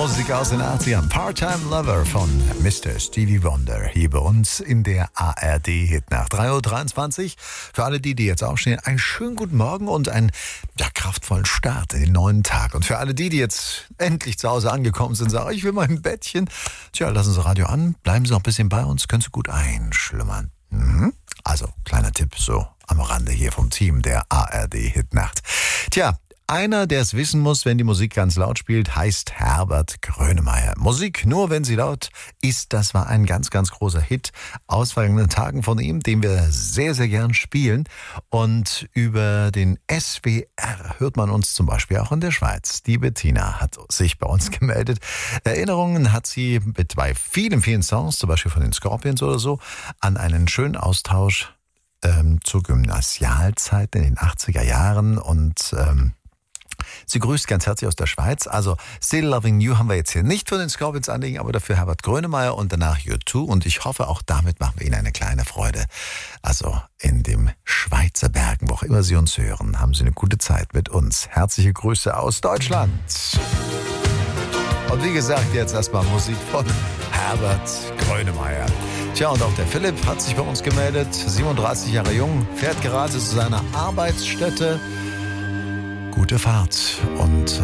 Musik aus den 80ern. Part-Time Lover von Mr. Stevie Wonder hier bei uns in der ARD-Hit nach 3.23 Uhr. Für alle die jetzt aufstehen, einen schönen guten Morgen und einen kraftvollen Start in den neuen Tag. Und für alle die jetzt endlich zu Hause angekommen sind, sagen, ich will mal ein Bettchen. Tja, lassen Sie Radio an, bleiben Sie noch ein bisschen bei uns, können Sie gut einschlummern. Also, kleiner Tipp so am Rande hier vom Team der ARD-Hit-Nacht. Tja, einer, der es wissen muss, wenn die Musik ganz laut spielt, heißt Herbert Grönemeyer. Musik nur, wenn sie laut ist, das war ein ganz, ganz großer Hit aus vergangenen Tagen von ihm, den wir sehr, sehr gern spielen. Und über den SWR hört man uns zum Beispiel auch in der Schweiz. Die Bettina hat sich bei uns gemeldet. Erinnerungen hat sie bei vielen, vielen Songs, zum Beispiel von den Scorpions oder so, an einen schönen Austausch zur Gymnasialzeit in den 80er Jahren und sie grüßt ganz herzlich aus der Schweiz. Also Still Loving You haben wir jetzt hier nicht von den Scorpions anliegen, aber dafür Herbert Grönemeyer und danach U2. Und ich hoffe, auch damit machen wir Ihnen eine kleine Freude. Also in dem Schweizer Bergen, wo auch immer Sie uns hören, haben Sie eine gute Zeit mit uns. Herzliche Grüße aus Deutschland. Und wie gesagt, jetzt erstmal Musik von Herbert Grönemeyer. Tja, und auch der Philipp hat sich bei uns gemeldet. 37 Jahre jung, fährt gerade zu seiner Arbeitsstätte. Gute Fahrt und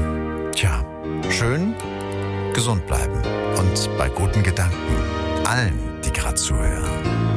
schön gesund bleiben und bei guten Gedanken allen, die gerade zuhören.